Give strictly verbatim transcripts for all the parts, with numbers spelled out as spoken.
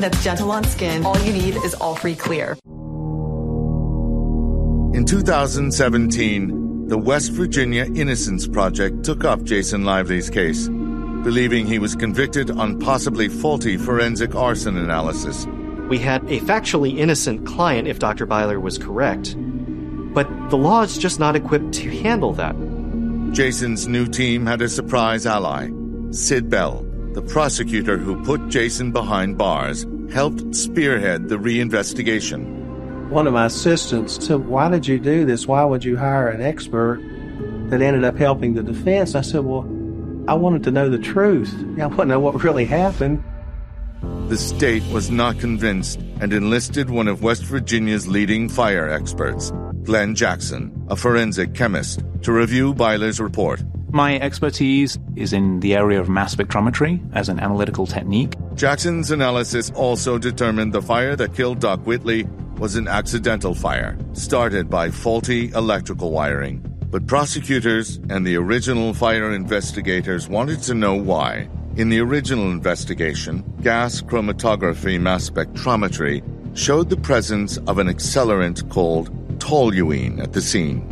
that's gentle on skin. All you need is All-Free Clear. In two thousand seventeen, the West Virginia Innocence Project took up Jason Lively's case, believing he was convicted on possibly faulty forensic arson analysis. We had a factually innocent client if Doctor Byler was correct, but the law is just not equipped to handle that. Jason's new team had a surprise ally. Sid Bell, the prosecutor who put Jason behind bars, helped spearhead the reinvestigation. One of my assistants said, "Why did you do this? Why would you hire an expert?" That ended up helping the defense. I said, well, I wanted to know the truth. I wanted to know what really happened. The state was not convinced and enlisted one of West Virginia's leading fire experts, Glenn Jackson, a forensic chemist, to review Byler's report. My expertise is in the area of mass spectrometry as an analytical technique. Jackson's analysis also determined the fire that killed Doc Whitley was an accidental fire, started by faulty electrical wiring. But prosecutors and the original fire investigators wanted to know why. In the original investigation, gas chromatography mass spectrometry showed the presence of an accelerant called toluene at the scene.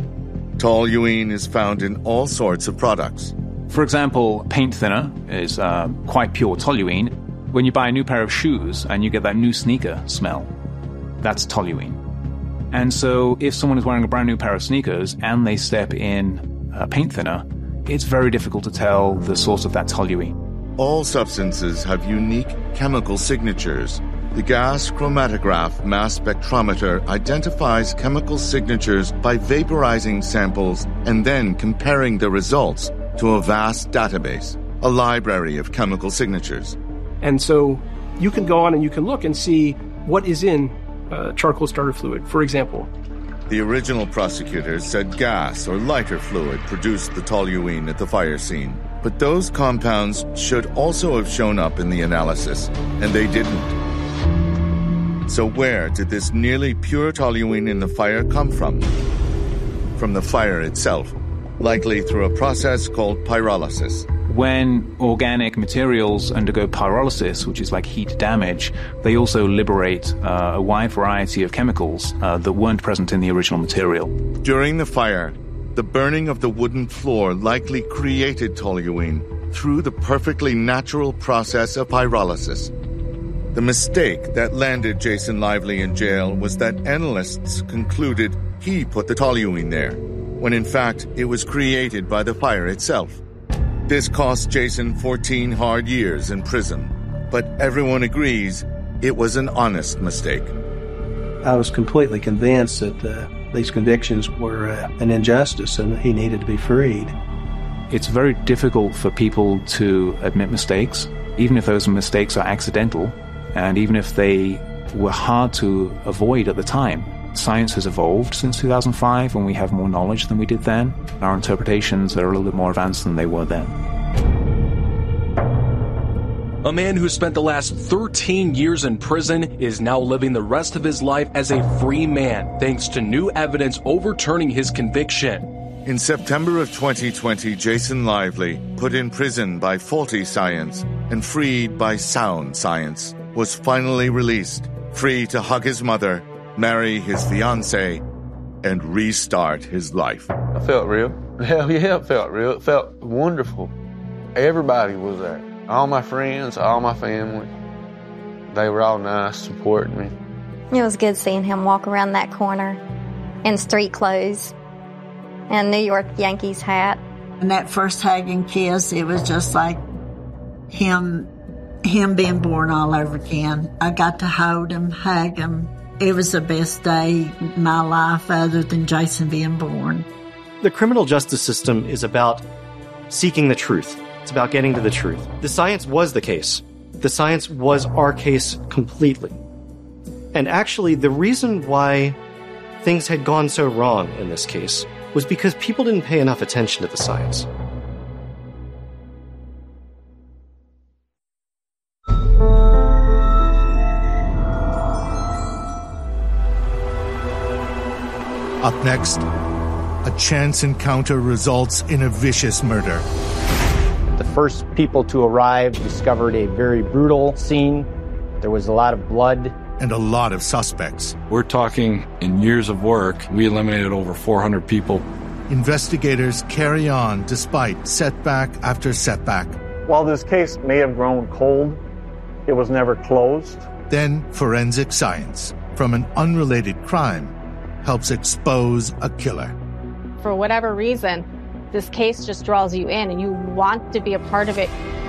Toluene is found in all sorts of products. For example, paint thinner is uh, quite pure toluene. When you buy a new pair of shoes and you get that new sneaker smell, that's toluene. And so if someone is wearing a brand new pair of sneakers and they step in uh, paint thinner, it's very difficult to tell the source of that toluene. All substances have unique chemical signatures. The gas chromatograph mass spectrometer identifies chemical signatures by vaporizing samples and then comparing the results to a vast database, a library of chemical signatures. And so you can go on and you can look and see what is in uh, charcoal starter fluid, for example. The original prosecutors said gas or lighter fluid produced the toluene at the fire scene. But those compounds should also have shown up in the analysis, and they didn't. So where did this nearly pure toluene in the fire come from? From the fire itself, likely through a process called pyrolysis. When organic materials undergo pyrolysis, which is like heat damage, they also liberate uh, a wide variety of chemicals uh, that weren't present in the original material. During the fire, the burning of the wooden floor likely created toluene through the perfectly natural process of pyrolysis. The mistake that landed Jason Lively in jail was that analysts concluded he put the toluene there, when in fact it was created by the fire itself. This cost Jason fourteen hard years in prison, but everyone agrees it was an honest mistake. I was completely convinced that uh, these convictions were uh, an injustice and he needed to be freed. It's very difficult for people to admit mistakes, even if those mistakes are accidental, and even if they were hard to avoid at the time. Science has evolved since two thousand five, and we have more knowledge than we did then. Our interpretations are a little bit more advanced than they were then. A man who spent the last thirteen years in prison is now living the rest of his life as a free man, thanks to new evidence overturning his conviction. In September of twenty twenty, Jason Lively, put in prison by faulty science and freed by sound science, was finally released, free to hug his mother, marry his fiancée, and restart his life. I felt real. Hell yeah, it felt real. It felt wonderful. Everybody was there. All my friends, all my family. They were all nice, supporting me. It was good seeing him walk around that corner in street clothes and a New York Yankees hat. And that first hug and kiss, it was just like him, him being born all over again. I got to hold him, hug him. It was the best day in my life other than Jason being born. The criminal justice system is about seeking the truth. It's about getting to the truth. The science was the case. The science was our case completely. And actually, the reason why things had gone so wrong in this case was because people didn't pay enough attention to the science. Up next, a chance encounter results in a vicious murder. The first people to arrive discovered a very brutal scene. There was a lot of blood. And a lot of suspects. We're talking in years of work, we eliminated over four hundred people. Investigators carry on despite setback after setback. While this case may have grown cold, it was never closed. Then forensic science from an unrelated crime helps expose a killer. For whatever reason, this case just draws you in and you want to be a part of it.